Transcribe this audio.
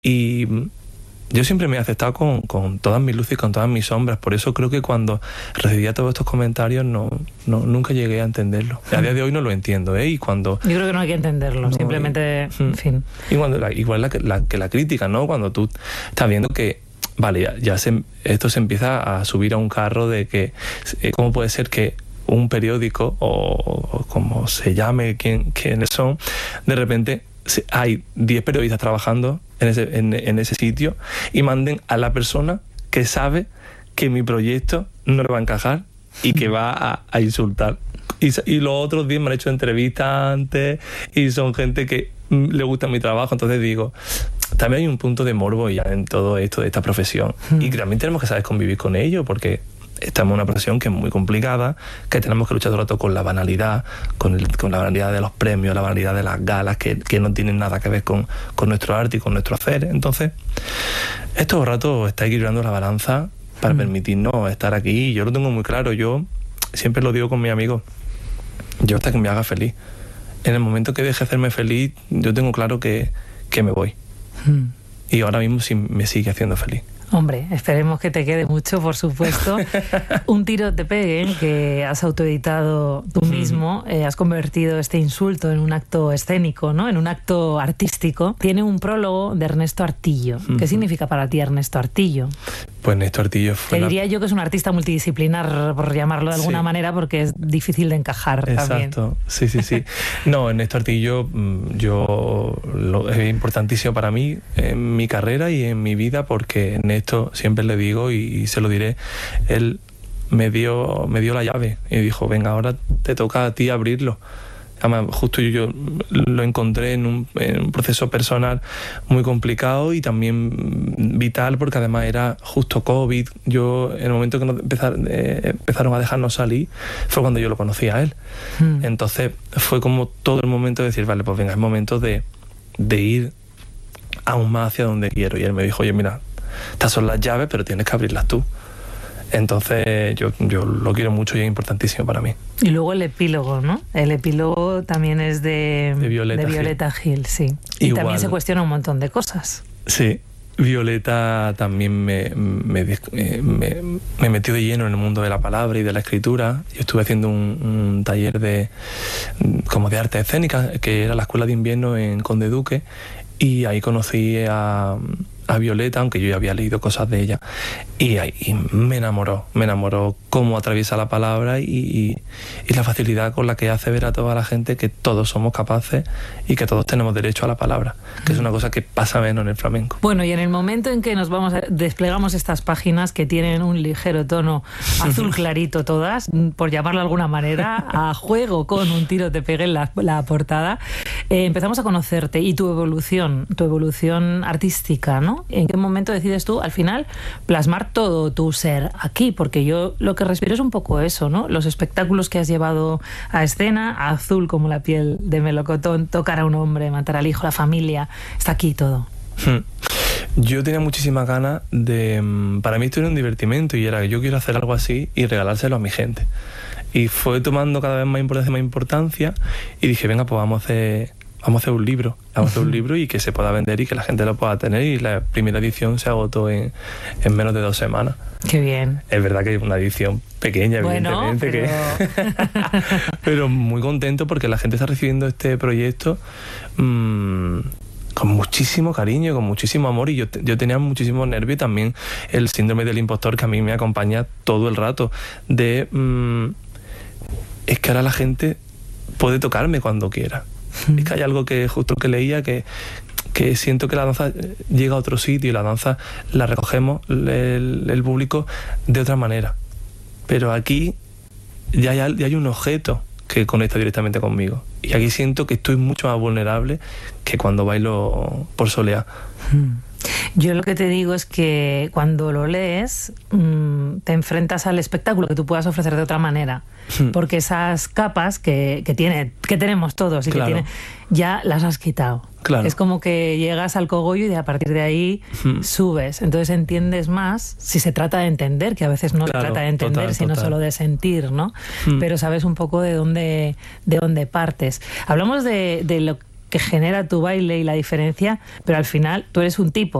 Y yo siempre me he aceptado con todas mis luces y con todas mis sombras. Por eso creo que cuando recibía todos estos comentarios nunca llegué a entenderlo. A día de hoy no lo entiendo, ¿eh? Y cuando... Yo creo que no hay que entenderlo, simplemente, en fin. Y cuando igual que la crítica, ¿no? Cuando tú estás viendo que, vale, esto se empieza a subir a un carro de que... ¿Cómo puede ser que un periódico, o como se llame, quiénes son, de repente hay 10 periodistas trabajando en ese sitio y manden a la persona que sabe que mi proyecto no le va a encajar y que va a insultar? Y los otros 10 me han hecho entrevistas antes y son gente que le gusta mi trabajo. Entonces digo, también hay un punto de morbo ya en todo esto de esta profesión y que también tenemos que saber convivir con ello, porque estamos en una profesión que es muy complicada, que tenemos que luchar todo el rato con la banalidad, con la banalidad de los premios, la banalidad de las galas, que no tienen nada que ver con nuestro arte y con nuestro hacer. Entonces, estos ratos está equilibrando la balanza para permitirnos estar aquí. Yo lo tengo muy claro, yo siempre lo digo con mis amigos, yo hasta que me haga feliz. En el momento que deje de hacerme feliz, yo tengo claro que me voy. Y ahora mismo sí me sigue haciendo feliz. Hombre, esperemos que te quede mucho, por supuesto. Un tiro te peguen, que has autoeditado tú mismo, has convertido este insulto en un acto escénico, ¿no? En un acto artístico. Tiene un prólogo de Ernesto Artillo. ¿Qué significa para ti Ernesto Artillo? Pues Ernesto Artillo fue... Te diría yo que es un artista multidisciplinar, por llamarlo de alguna manera, porque es difícil de encajar. Exacto, también. Sí. No, Ernesto Artillo es importantísimo para mí en mi carrera y en mi vida, porque Ernesto, siempre le digo y se lo diré, él me dio la llave y dijo, venga, ahora te toca a ti abrirlo. Además, justo yo lo encontré en un proceso personal muy complicado y también vital, porque además era justo COVID. Yo, en el momento que empezaron a dejarnos salir, fue cuando yo lo conocí a él. Entonces fue como todo el momento de decir, vale, pues venga, es momento de ir aún más hacia donde quiero. Y él me dijo, oye, mira, estas son las llaves, pero tienes que abrirlas tú. Entonces yo lo quiero mucho y es importantísimo para mí. Y luego el epílogo, ¿no? El epílogo también es de Violeta Gil, sí. Y igual, también se cuestiona un montón de cosas. Sí, Violeta también me metió de lleno en el mundo de la palabra y de la escritura. Yo estuve haciendo un taller como de arte escénica, que era la Escuela de Invierno en Conde Duque, y ahí conocí a Violeta, aunque yo ya había leído cosas de ella, y me enamoró cómo atraviesa la palabra y la facilidad con la que hace ver a toda la gente que todos somos capaces y que todos tenemos derecho a la palabra, que es una cosa que pasa menos en el flamenco. Bueno, y en el momento en que desplegamos estas páginas que tienen un ligero tono azul clarito todas, por llamarlo de alguna manera, a juego con un tiro te pegue en la portada, empezamos a conocerte y tu evolución artística, ¿no? ¿En qué momento decides tú, al final, plasmar todo tu ser aquí? Porque yo lo que respiro es un poco eso, ¿no? Los espectáculos que has llevado a escena, azul como la piel de melocotón, tocar a un hombre, matar al hijo, la familia, está aquí todo. Yo tenía muchísimas ganas para mí esto era un divertimento y era que yo quiero hacer algo así y regalárselo a mi gente. Y fue tomando cada vez más importancia y dije, venga, pues vamos a hacer un libro. Y que se pueda vender y que la gente lo pueda tener. Y la primera edición se agotó en menos de 2 semanas. Qué bien. Es verdad que es una edición pequeña, bueno, evidentemente. Pero muy contento porque la gente está recibiendo este proyecto con muchísimo cariño, con muchísimo amor. Y yo tenía muchísimo nervio y también el síndrome del impostor que a mí me acompaña todo el rato. Es que ahora la gente puede tocarme cuando quiera. Es que hay algo que justo que leía que siento que la danza llega a otro sitio y la danza la recogemos el público de otra manera, pero aquí ya hay un objeto que conecta directamente conmigo y aquí siento que estoy mucho más vulnerable que cuando bailo por soleá. Yo lo que te digo es que cuando lo lees te enfrentas al espectáculo que tú puedas ofrecer de otra manera, porque esas capas que tenemos todos y claro, que ya las has quitado. Claro. Es como que llegas al cogollo y a partir de ahí subes. Entonces entiendes más, si se trata de entender, que a veces no se trata de entender, sino solo de sentir, ¿no? Pero sabes un poco de dónde partes. Hablamos de que genera tu baile y la diferencia, pero al final tú eres un tipo